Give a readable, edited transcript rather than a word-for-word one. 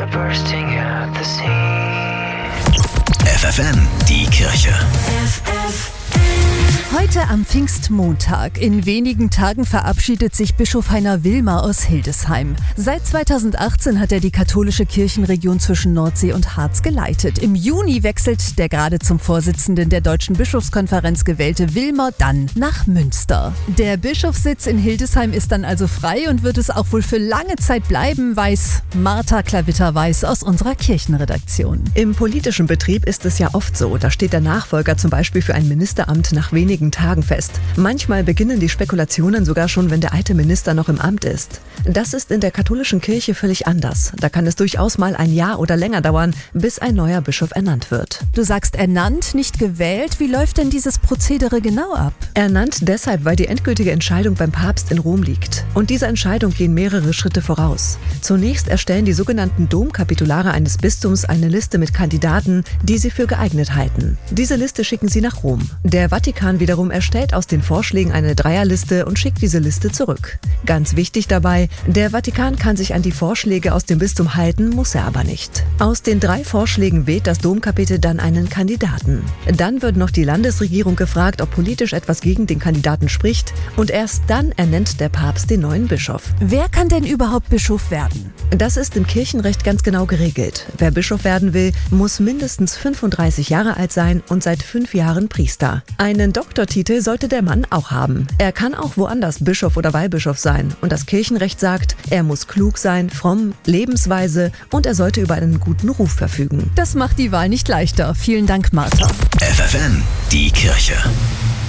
bursting at the seams. FFN, die Kirche. Heute am Pfingstmontag. In wenigen Tagen verabschiedet sich Bischof Heiner Wilmer aus Hildesheim. Seit 2018 hat er die katholische Kirchenregion zwischen Nordsee und Harz geleitet. Im Juni wechselt der gerade zum Vorsitzenden der Deutschen Bischofskonferenz gewählte Wilmer dann nach Münster. Der Bischofssitz in Hildesheim ist dann also frei und wird es auch wohl für lange Zeit bleiben, weiß Martha Klavitter-Weiß aus unserer Kirchenredaktion. Im politischen Betrieb ist es ja oft so. Da steht der Nachfolger zum Beispiel für ein Ministeramt nach wenigen Tagen fest. Manchmal beginnen die Spekulationen sogar schon, wenn der alte Minister noch im Amt ist. Das ist in der katholischen Kirche völlig anders. Da kann es durchaus mal ein Jahr oder länger dauern, bis ein neuer Bischof ernannt wird. Du sagst ernannt, nicht gewählt. Wie läuft denn dieses Prozedere genau ab? Ernannt deshalb, weil die endgültige Entscheidung beim Papst in Rom liegt. Und dieser Entscheidung gehen mehrere Schritte voraus. Zunächst erstellen die sogenannten Domkapitulare eines Bistums eine Liste mit Kandidaten, die sie für geeignet halten. Diese Liste schicken sie nach Rom. Der Vatikan wiederum erstellt aus den Vorschlägen eine Dreierliste und schickt diese Liste zurück. Ganz wichtig dabei, der Vatikan kann sich an die Vorschläge aus dem Bistum halten, muss er aber nicht. Aus den 3 Vorschlägen wählt das Domkapitel dann einen Kandidaten. Dann wird noch die Landesregierung gefragt, ob politisch etwas gegen den Kandidaten spricht, und erst dann ernennt der Papst den neuen Bischof. Wer kann denn überhaupt Bischof werden? Das ist im Kirchenrecht ganz genau geregelt. Wer Bischof werden will, muss mindestens 35 Jahre alt sein und seit 5 Jahren Priester. Einen Doktortitel sollte der Mann auch haben. Er kann auch woanders Bischof oder Weihbischof sein. Und das Kirchenrecht sagt, er muss klug sein, fromm, lebensweise und er sollte über einen guten Ruf verfügen. Das macht die Wahl nicht leichter. Vielen Dank, Martha. FFN, die Kirche.